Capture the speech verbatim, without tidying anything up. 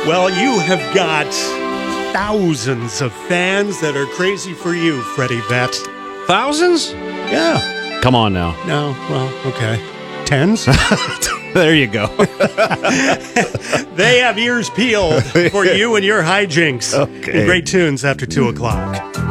Well, you have got thousands of fans that are crazy for you, Freddie Vett. Thousands? Yeah. Come on now. No, well, okay. Tens? There you go. They have ears peeled for you and your hijinks. Okay. And great tunes after two o'clock.